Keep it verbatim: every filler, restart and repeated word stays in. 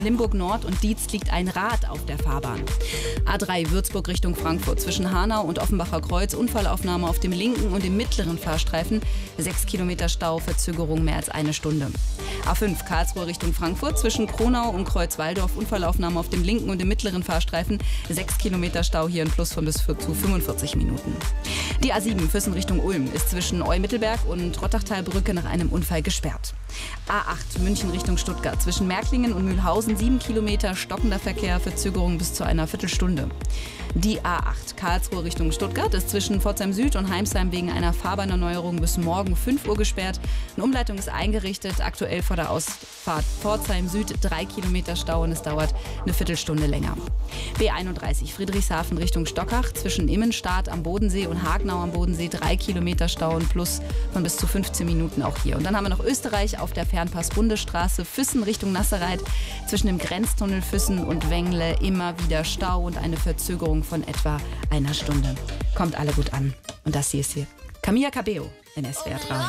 Limburg Nord und Dietz liegt ein Rad auf der Fahrbahn. A drei Würzburg Richtung Frankfurt zwischen Hanau und Offenbacher Kreuz. Unfallaufnahme auf dem linken und dem mittleren Fahrstreifen. Sechs Kilometer Stau, Verzögerung mehr als eine Stunde. A fünf Karlsruhe Richtung Frankfurt zwischen Kronau und Kreuzwaldorf. Unfallaufnahme auf dem linken und dem mittleren Fahrstreifen. Sechs Kilometer Stau, hier ein Plus von bis zu fünfundvierzig Minuten. Die A sieben Füssen Richtung Ulm ist zwischen Eu-Mittelberg und Rottachtalbrücke nach einem Unfall gesperrt. A acht München Richtung Stuttgart zwischen Märklingen und Mühlhausen sieben Kilometer stockender Verkehr, Verzögerung bis zu einer Viertelstunde. Die A acht Karlsruhe Richtung Stuttgart ist zwischen Pforzheim Süd und Heimsheim wegen einer Fahrbahnerneuerung bis morgen fünf Uhr gesperrt. Eine Umleitung ist eingerichtet, aktuell vor der Ausfahrt Pforzheim Süd drei Kilometer Stau und es dauert eine Viertelstunde länger. B einunddreißig Friedrichshafen Richtung Stockach zwischen Immenstadt am Bodensee und Hagenau am Bodensee drei Kilometer Stau und Plus von bis zu fünfzehn Minuten auch hier. Und dann haben wir noch Österreich auf der Fernpass-Bundesstraße Füssen Richtung Nasserreit zwischen dem Grenztunnel Füssen und Wengle immer wieder Stau und eine Verzögerung von etwa einer Stunde. Kommt alle gut an. Und das hier ist hier Camilla Cabello in S W R drei.